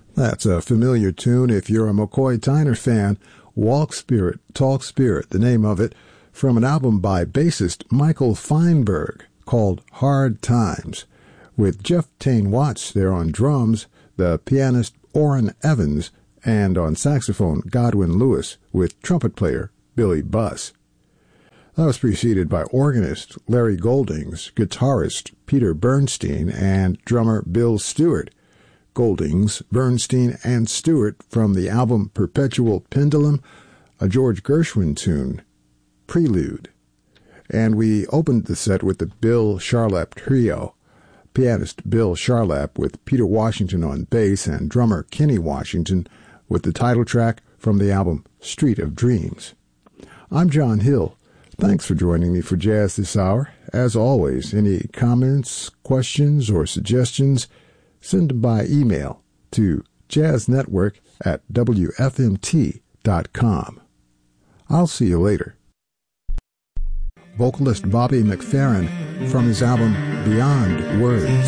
That's a familiar tune if you're a McCoy Tyner fan. Walk Spirit, Talk Spirit, the name of it, from an album by bassist Michael Feinberg called Hard Times, with Jeff Tane Watts there on drums, the pianist Orrin Evans, and on saxophone Godwin Lewis, with trumpet player Billy Buss. That was preceded by organist Larry Goldings, guitarist Peter Bernstein, and drummer Bill Stewart. Goldings, Bernstein, and Stewart from the album Perpetual Pendulum, a George Gershwin tune, Prelude. And we opened the set with the Bill Charlap Trio, pianist Bill Charlap with Peter Washington on bass and drummer Kenny Washington with the title track from the album Street of Dreams. I'm John Hill. Thanks for joining me for Jazz This Hour. As always, any comments, questions, or suggestions, send them by email to jazznetwork@wfmt.com. I'll see you later. Vocalist Bobby McFerrin from his album Beyond Words.